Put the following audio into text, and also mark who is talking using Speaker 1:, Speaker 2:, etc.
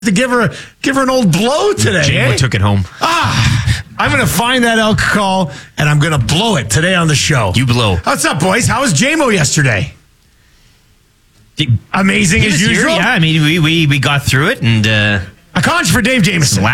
Speaker 1: to give her an old blow today.
Speaker 2: JMO took it home.
Speaker 1: I'm going to find that alcohol and I'm going to blow it today on the show.
Speaker 2: You blow.
Speaker 1: What's up, boys? How was JMO yesterday? Amazing as usual.
Speaker 2: Yeah, I mean, we got through it and
Speaker 1: a conch for Dave Jamieson.